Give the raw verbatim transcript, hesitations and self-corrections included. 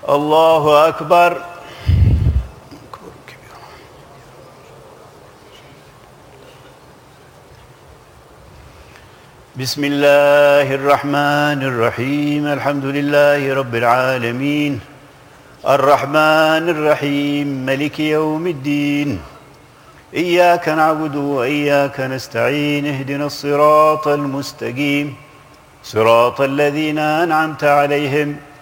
الله أكبر. بسم الله الرحمن الرحيم. الحمد لله رب العالمين الرحمن الرحيم ملك يوم الدين. إياك نعبد وإياك نستعين. اهدنا الصراط المستقيم صراط الذين أنعمت عليهم